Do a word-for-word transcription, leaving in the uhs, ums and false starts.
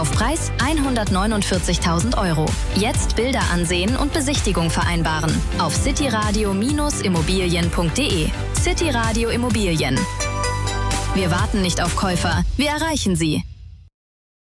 Kaufpreis hundertneunundvierzigtausend Euro. Jetzt Bilder ansehen und Besichtigung vereinbaren. Auf cityradio Immobilien punkt de. Cityradio Immobilien. Wir warten nicht auf Käufer, wir erreichen sie.